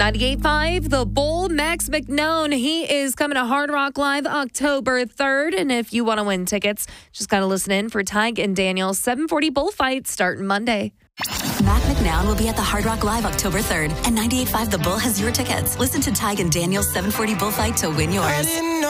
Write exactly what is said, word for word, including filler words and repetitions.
ninety-eight point five, The Bull, Max McKnone. He is coming to Hard Rock Live October third. And if you want to win tickets, just got to listen in for Tig and Daniel's seven forty Bullfight starting Monday. Mac McNown will be at the Hard Rock Live October third, and ninety-eight point five The Bull has your tickets. Listen to Tig and Daniel's seven forty Bullfight to win yours.